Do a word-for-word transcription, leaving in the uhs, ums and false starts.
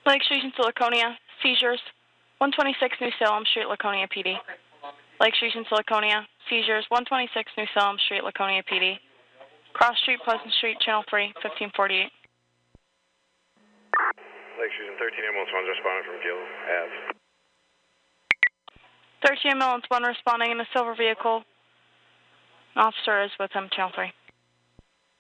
Lake Street into Laconia, seizures, one twenty-six New Salem Street, Laconia P D. Lake Street into Laconia, seizures, one twenty-six New Salem Street, Laconia P D. Cross Street, Pleasant Street, Channel three, fifteen forty-eight. Lake Street and thirteen ambulance one responding from Gill Ave. thirteen ambulance one responding in a silver vehicle. An officer is with him, Channel three.